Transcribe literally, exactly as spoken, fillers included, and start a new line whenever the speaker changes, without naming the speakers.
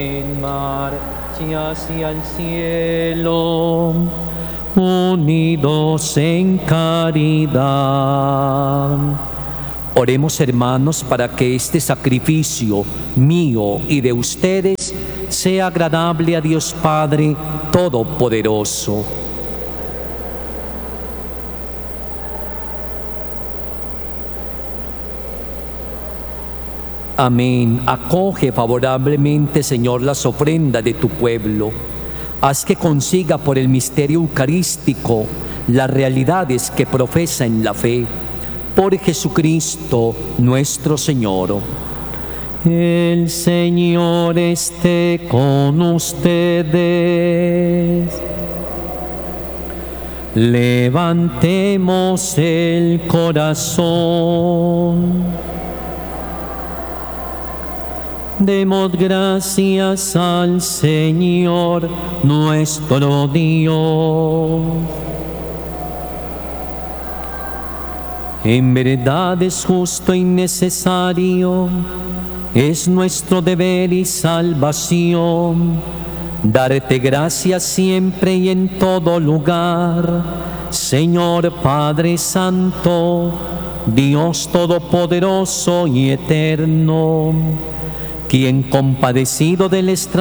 En marcha hacia el cielo, unidos en caridad. Oremos, hermanos, para que este sacrificio mío y de ustedes sea agradable a Dios Padre Todopoderoso. Amén. Acoge favorablemente, Señor, las ofrendas de tu pueblo. Haz que consiga por el misterio eucarístico las realidades que profesa en la fe. Por Jesucristo nuestro Señor. El Señor esté con ustedes. Levantemos el corazón. Demos gracias al Señor nuestro Dios. En verdad es justo y necesario, es nuestro deber y salvación, darte gracias siempre y en todo lugar, Señor Padre Santo, Dios Todopoderoso y Eterno, quien compadecido del extravío